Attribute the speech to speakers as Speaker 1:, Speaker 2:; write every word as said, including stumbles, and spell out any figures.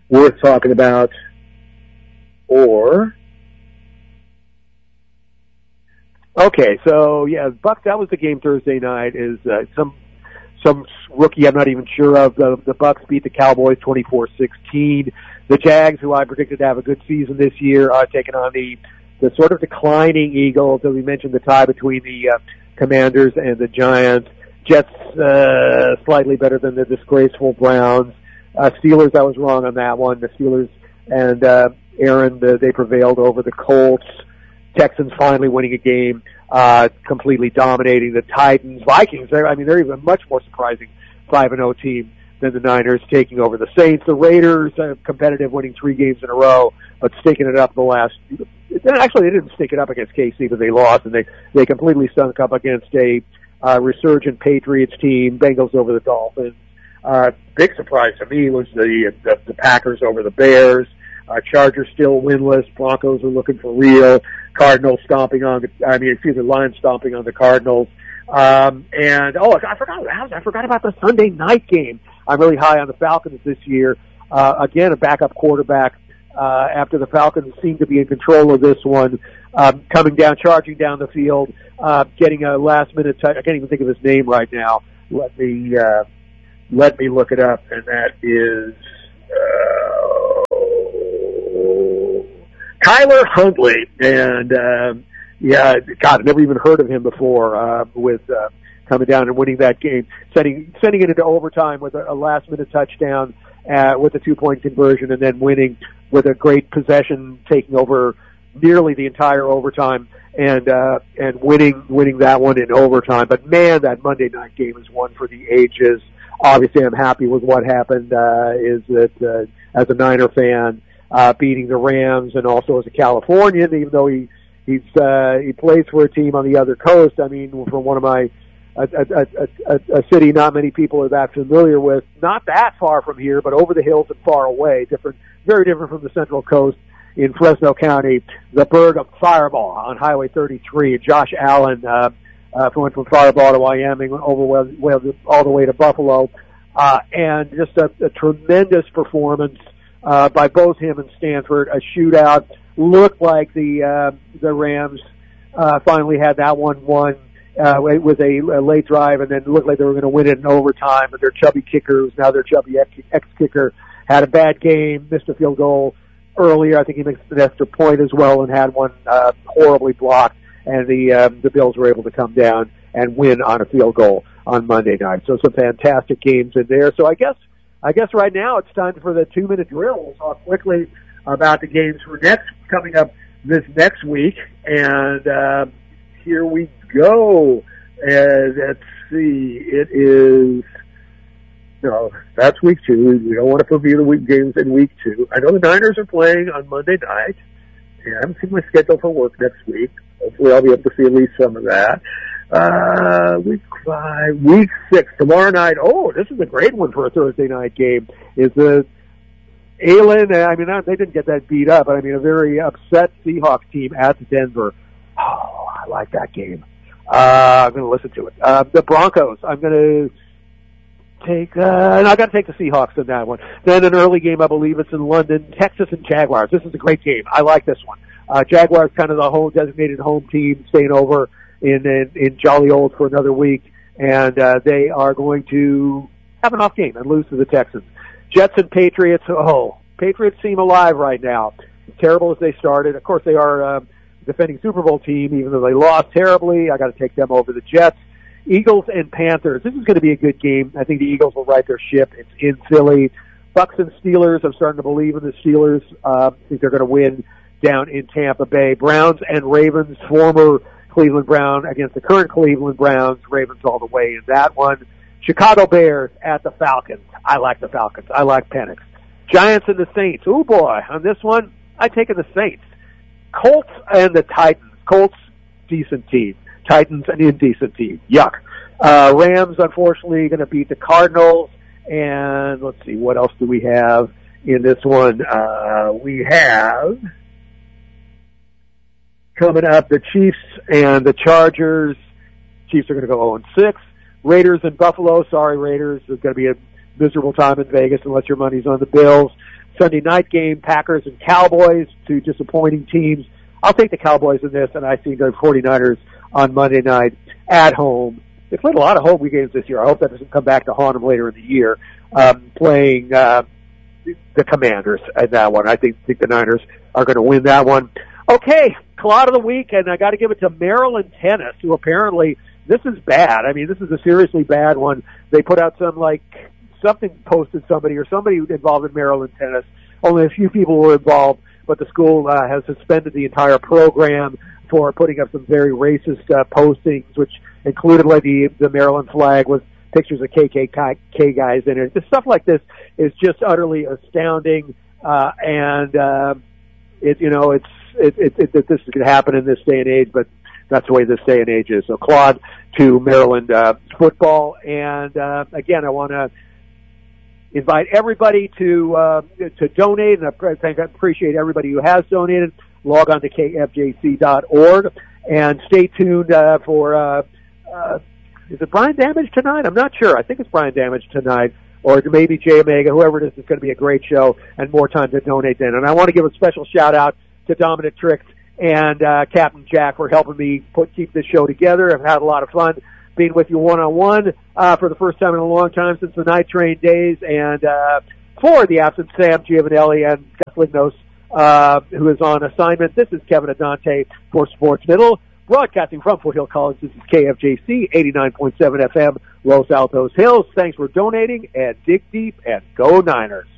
Speaker 1: worth talking about, or okay, so yeah, Bucks. That was the game Thursday night. Is uh, some some rookie I'm not even sure of. The, the Bucks beat the Cowboys twenty-four sixteen. The Jags, who I predicted to have a good season this year, are taking on the the sort of declining Eagles. As we mentioned, the tie between the uh, Commanders and the Giants. Jets uh, slightly better than the disgraceful Browns. Uh, Steelers, I was wrong on that one. The Steelers and uh, Aaron, the, they prevailed over the Colts. Texans finally winning a game, uh, completely dominating the Titans. Vikings, I mean, they're even a much more surprising five and oh team than the Niners, taking over the Saints. The Raiders, uh, competitive, winning three games in a row, but stinking it up the last. Actually, they didn't stink it up against K C, but they lost, and they they completely stunk up against a uh, resurgent Patriots team. Bengals over the Dolphins. Uh, big surprise to me was the the, the Packers over the Bears. Uh, Chargers still winless. Broncos are looking for real. Cardinals stomping on the, I mean, excuse me, Lions stomping on the Cardinals. Um, and, oh, I forgot, I forgot about the Sunday night game. I'm really high on the Falcons this year. Uh, again, a backup quarterback, uh, after the Falcons seem to be in control of this one, um, coming down, charging down the field, uh, getting a last minute touch. I can't even think of his name right now. Let me, uh, let me look it up. And that is, uh, Tyler Huntley. And, um, yeah, God, I've never even heard of him before, uh, with, uh, coming down and winning that game, sending, sending it into overtime with a, a last minute touchdown, uh, with a two point conversion, and then winning with a great possession, taking over nearly the entire overtime and, uh, and winning, winning that one in overtime. But man, that Monday night game is one for the ages. Obviously, I'm happy with what happened, uh, is that, uh, as a Niner fan, uh, beating the Rams, and also as a Californian, even though he, he's, uh, he plays for a team on the other coast. I mean, from one of my, a, a, a, a city not many people are that familiar with, not that far from here, but over the hills and far away, different, very different from the Central Coast in Fresno County, the Burg of Fireball on Highway thirty-three. Josh Allen, uh, uh, went from Fireball to Wyoming, went over well, well, all the way to Buffalo, uh, and just a, a tremendous performance, uh, by both him and Stanford, a shootout. Looked like the, uh, the Rams, uh, finally had that one won, uh, with a, a late drive, and then looked like they were going to win it in overtime, but their chubby kicker, who's now their chubby ex-kicker, had a bad game, missed a field goal earlier. I think he missed an extra point as well, and had one, uh, horribly blocked, and the, um, the Bills were able to come down and win on a field goal on Monday night. So some fantastic games in there. So I guess, I guess right now it's time for the two minute drill. We'll talk quickly about the games for next, coming up this next week. And, uh, here we go. And let's see, it is, no, that's week two. We don't want to preview the week games in week two. I know the Niners are playing on Monday night. Yeah, I haven't seen my schedule for work next week. Hopefully I'll be able to see at least some of that. Uh, week five, week six, tomorrow night. Oh, this is a great one for a Thursday night game. Is the Allen, I mean, they didn't get that beat up, but I mean, a very upset Seahawks team at Denver. Oh, I like that game. Uh, I'm going to listen to it. Uh, the Broncos, I'm going to take, uh, and I got to take the Seahawks in that one. Then an early game, I believe it's in London, Texas and Jaguars. This is a great game. I like this one. Uh, Jaguars kind of the whole designated home team, staying over in, in, in Jolly Old for another week, and, uh, they are going to have an off game and lose to the Texans. Jets and Patriots, oh, Patriots seem alive right now. Terrible as they started. Of course, they are, um, defending Super Bowl team, even though they lost terribly. I got to take them over the Jets. Eagles and Panthers. This is going to be a good game. I think the Eagles will right their ship. It's in Philly. Bucks and Steelers. I'm starting to believe in the Steelers. Uh, I think they're going to win down in Tampa Bay. Browns and Ravens. Former Cleveland Brown against the current Cleveland Browns. Ravens all the way in that one. Chicago Bears at the Falcons. I like the Falcons. I like Penix. Giants and the Saints. Oh boy, on this one, I take the Saints. Colts and the Titans. Colts, decent team. Titans, an indecent team. Yuck. Uh, Rams, unfortunately, going to beat the Cardinals. And let's see, what else do we have in this one? Uh, we have coming up the Chiefs and the Chargers. Chiefs are going to go oh and six. Raiders and Buffalo. Sorry, Raiders. It's going to be a miserable time in Vegas unless your money's on the Bills. Sunday night game, Packers and Cowboys, two disappointing teams. I'll take the Cowboys in this, and I think the 49ers on Monday night at home. They've played a lot of home games this year. I hope that doesn't come back to haunt them later in the year. Um, playing uh, the Commanders in that one. I think, think the Niners are going to win that one. Okay, Clod of the week, and I got to give it to Maryland Tennis, who apparently, this is bad. I mean, this is a seriously bad one. They put out some, like, something posted somebody or somebody involved in Maryland Tennis. Only a few people were involved, but the school uh, has suspended the entire program for putting up some very racist uh, postings, which included like the, the Maryland flag with pictures of K K K guys in it. Just stuff like this is just utterly astounding, uh, and uh, it you know it's it, it, it, it this could happen in this day and age, but that's the way this day and age is. So, Claude, to Maryland uh, football, and uh, again, I want to invite everybody to uh, to donate, and I appreciate everybody who has donated. Log on to K F J C dot org, and stay tuned uh, for. Uh, uh, is it Brian Damage tonight? I'm not sure. I think it's Brian Damage tonight, or maybe Jay Omega. Whoever it is, it's going to be a great show, and more time to donate then. And I want to give a special shout out to Dominic Tricks and uh, Captain Jack for helping me put keep this show together. I've had a lot of fun being with you one-on-one uh, for the first time in a long time since the Night Train days, and uh, for the absent Sam Giovanelli and Gus Lignos, uh, who is on assignment. This is Kevin Adante for Sports Middle, broadcasting from Foothill College. This is K F J C, eighty-nine point seven F M, Los Altos Hills. Thanks for donating, and dig deep, and go Niners.